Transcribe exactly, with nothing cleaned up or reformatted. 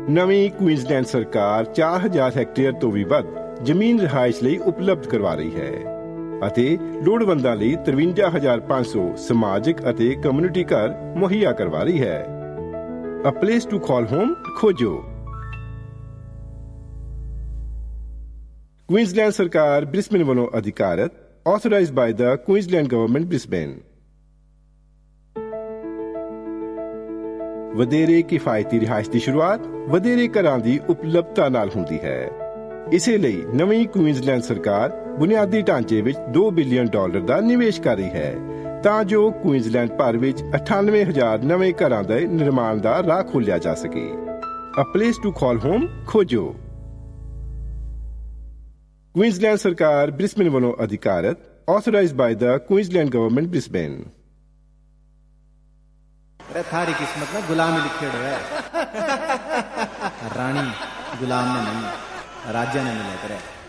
ਨਵੀਂ ਕੁਈਨਜ਼ਲੈਂਡ ਸਰਕਾਰ ਚਾਰ ਹਜ਼ਾਰ ਹੈਕਟੇਅਰ ਤੋਂ ਵੀ ਵੱਧ ਜ਼ਮੀਨ ਰਿਹਾਇਸ਼ ਲਈ ਉਪਲਬਧ ਕਰਵਾ ਰਹੀ ਹੈ ਅਤੇ ਲੋੜਵੰਦਾਂ ਲਈ ਤਰਵੰਜਾ ਹਜ਼ਾਰ ਪੰਜ ਸੌ ਸਮਾਜਿਕ ਅਤੇ ਕਮਿਊਨਿਟੀ ਘਰ ਮੁਹੱਈਆ ਕਰਵਾ ਰਹੀ ਹੈ। A place to call home ਖੋਜੋ। ਕੁਈਨਜ਼ਲੈਂਡ ਸਰਕਾਰ ਬ੍ਰਿਸਬੇਨ ਵੱਲੋਂ ਅਧਿਕਾਰਤ, authorized by the Queensland Government Brisbane। ਵਧੇਰੇ ਕਿਫਾਇਤੀ ਰਿਹਾਇਸ਼ ਦੀ ਸ਼ੁਰੂਆਤ ਵਧੇਰੇ ਘਰਾਂ ਦੀ ਉਪਲਬਧਤਾ ਨਾਲ ਹੁੰਦੀ ਹੈ। ਇਸੇ ਲਈ ਨਵੀਂ ਕੁਈਨਜ਼ਲੈਂਡ ਸਰਕਾਰ ਬੁਨਿਆਦੀ ਢਾਂਚੇ ਵਿੱਚ ਦੋ ਬਿਲੀਅਨ ਡਾਲਰ ਦਾ ਨਿਵੇਸ਼ ਕਰ ਰਹੀ ਹੈ ਤਾਂ ਜੋ ਕੁਈਨਜ਼ਲੈਂਡ ਭਰ ਵਿੱਚ ਅਠਾਨਵੇਂ ਹਜ਼ਾਰ ਨਵੇਂ ਘਰਾਂ ਦੇ ਨਿਰਮਾਣ ਦਾ ਰਾਹ ਖੋਲ੍ਹਿਆ ਜਾ ਸਕੇ। A place to call home ਖੋਜੋ। ਕੁਈਨਜ਼ਲੈਂਡ ਸਰਕਾਰ ਬ੍ਰਿਸਬੇਨ ਵੱਲੋਂ ਅਧਿਕਾਰਤ, authorized by the Queensland Government Brisbane। अरे थारी किस्मत में गुलामी लिखे है रानी गुलाम ने नहीं राजा ने मिले करे।